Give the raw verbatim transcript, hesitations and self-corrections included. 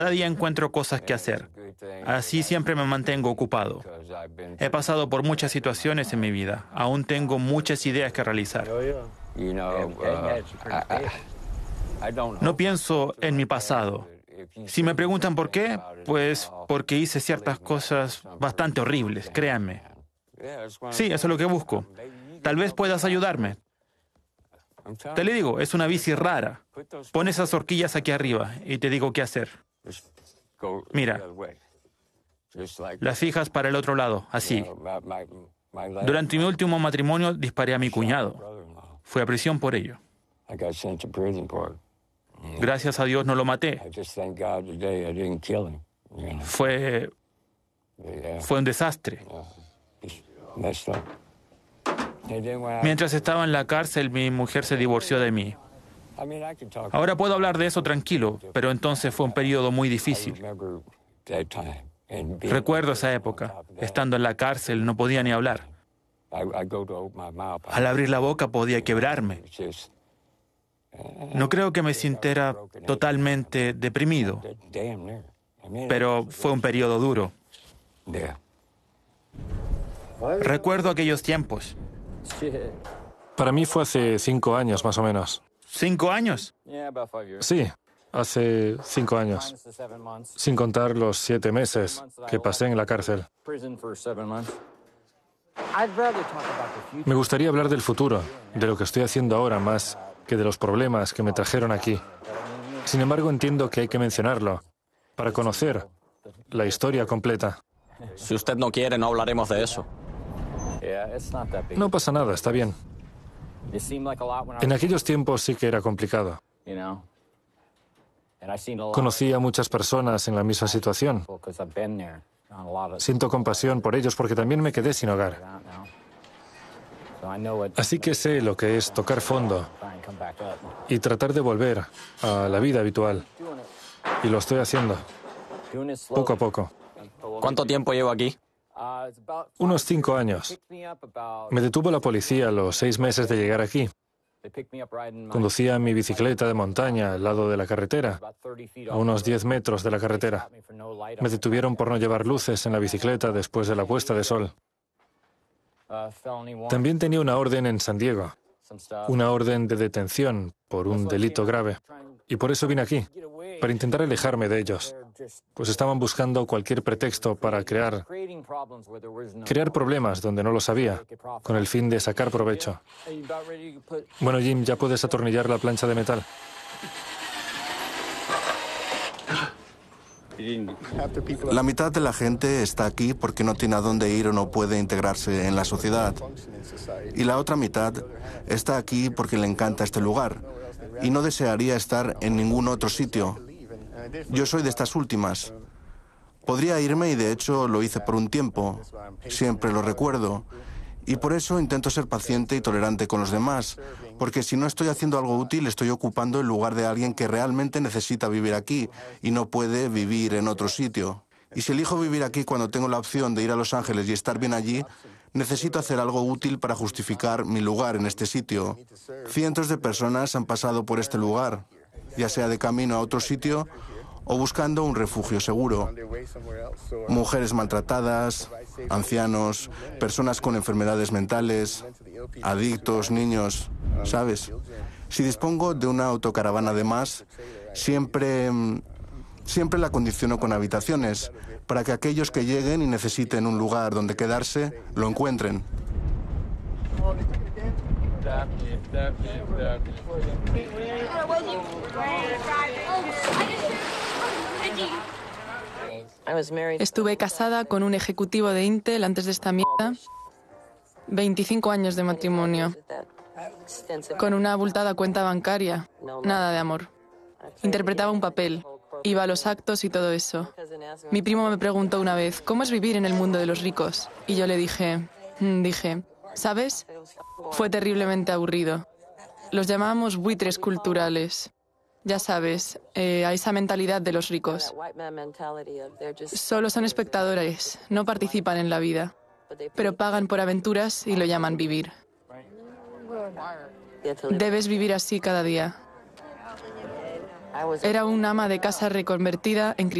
Cada día encuentro cosas que hacer. Así siempre me mantengo ocupado. He pasado por muchas situaciones en mi vida. Aún tengo muchas ideas que realizar. No pienso en mi pasado. Si me preguntan por qué, pues porque hice ciertas cosas bastante horribles, créanme. Sí, eso es lo que busco. Tal vez puedas ayudarme. Te le digo, es una bici rara. Pon esas horquillas aquí arriba y te digo qué hacer. Mira, las fijas para el otro lado, así. Durante mi último matrimonio disparé a mi cuñado. Fui a prisión por ello. Gracias a Dios no lo maté. Fue... Fue un desastre. Mientras estaba en la cárcel, mi mujer se divorció de mí. Ahora puedo hablar de eso tranquilo, pero entonces fue un periodo muy difícil. Recuerdo esa época. Estando en la cárcel no podía ni hablar. Al abrir la boca podía quebrarme. No creo que me sintiera totalmente deprimido, pero fue un periodo duro. Recuerdo aquellos tiempos. Para mí fue hace cinco años, más o menos. ¿Cinco años? Sí, hace cinco años. Sin contar los siete meses que pasé en la cárcel. Me gustaría hablar del futuro, de lo que estoy haciendo ahora, más que de los problemas que me trajeron aquí. Sin embargo, entiendo que hay que mencionarlo para conocer la historia completa. Si usted no quiere, no hablaremos de eso. No pasa nada, está bien. En aquellos tiempos sí que era complicado. Conocí a muchas personas en la misma situación. Siento compasión por ellos porque también me quedé sin hogar. Así que sé lo que es tocar fondo y tratar de volver a la vida habitual. Y lo estoy haciendo, poco a poco. ¿Cuánto tiempo llevo aquí? Unos cinco años. Me detuvo la policía a los seis meses de llegar aquí. Conducía mi bicicleta de montaña al lado de la carretera, a unos diez metros de la carretera. Me detuvieron por no llevar luces en la bicicleta después de la puesta de sol. También tenía una orden en San Diego, una orden de detención por un delito grave. Y por eso vine aquí, para intentar alejarme de ellos. Pues estaban buscando cualquier pretexto para crear, crear problemas donde no lo sabía, con el fin de sacar provecho. Bueno, Jim, ya puedes atornillar la plancha de metal. La mitad de la gente está aquí porque no tiene a dónde ir o no puede integrarse en la sociedad. Y la otra mitad está aquí porque le encanta este lugar y no desearía estar en ningún otro sitio. Yo soy de estas últimas. Podría irme y de hecho lo hice por un tiempo. Siempre lo recuerdo. Y por eso intento ser paciente y tolerante con los demás, porque si no estoy haciendo algo útil, estoy ocupando el lugar de alguien que realmente necesita vivir aquí y no puede vivir en otro sitio. Y si elijo vivir aquí cuando tengo la opción de ir a Los Ángeles y estar bien allí, necesito hacer algo útil para justificar mi lugar en este sitio. Cientos de personas han pasado por este lugar, ya sea de camino a otro sitio o buscando un refugio seguro. Mujeres maltratadas, ancianos, personas con enfermedades mentales, adictos, niños, ¿sabes? Si dispongo de una autocaravana de más, siempre, siempre la condiciono con habitaciones, para que aquellos que lleguen y necesiten un lugar donde quedarse, lo encuentren. Estuve casada con un ejecutivo de Intel antes de esta mierda. veinticinco años de matrimonio. Con una abultada cuenta bancaria. Nada de amor. Interpretaba un papel. Iba a los actos y todo eso. Mi primo me preguntó una vez, ¿cómo es vivir en el mundo de los ricos? Y yo le dije, dije, ¿sabes? Fue terriblemente aburrido. Los llamábamos buitres culturales. Ya sabes, eh, a esa mentalidad de los ricos. Solo son espectadores, no participan en la vida, pero pagan por aventuras y lo llaman vivir. Debes vivir así cada día. Era una ama de casa reconvertida en cristiana.